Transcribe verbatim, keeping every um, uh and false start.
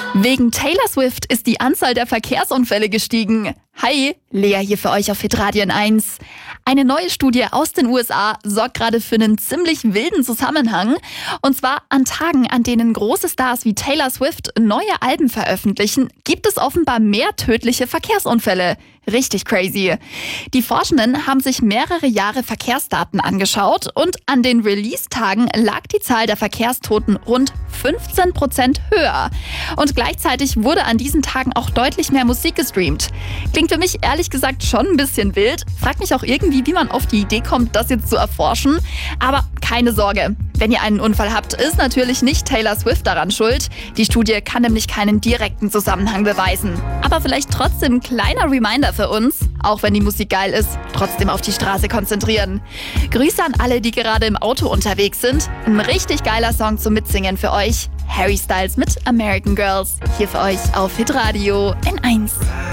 Wegen Taylor Swift ist die Anzahl der Verkehrsunfälle gestiegen. Hi, Lea hier für euch auf Hitradio N eins. Eine neue Studie aus den U S A sorgt gerade für einen ziemlich wilden Zusammenhang. Und zwar an Tagen, an denen große Stars wie Taylor Swift neue Alben veröffentlichen, gibt es offenbar mehr tödliche Verkehrsunfälle. Richtig crazy. Die Forschenden haben sich mehrere Jahre Verkehrsdaten angeschaut und an den Release-Tagen lag die Zahl der Verkehrstoten rund fünfzehn Prozent höher. Und gleichzeitig wurde an diesen Tagen auch deutlich mehr Musik gestreamt. Klingt für mich ehrlich gesagt schon ein bisschen wild. Frag mich auch irgendwie, wie man auf die Idee kommt, das jetzt zu erforschen. Aber keine Sorge, wenn ihr einen Unfall habt, ist natürlich nicht Taylor Swift daran schuld. Die Studie kann nämlich keinen direkten Zusammenhang beweisen. Aber vielleicht trotzdem ein kleiner Reminder für uns, auch wenn die Musik geil ist, trotzdem auf die Straße konzentrieren. Grüße an alle, die gerade im Auto unterwegs sind. Ein richtig geiler Song zum Mitsingen für euch. Harry Styles mit American Girls. Hier für euch auf Hitradio N eins.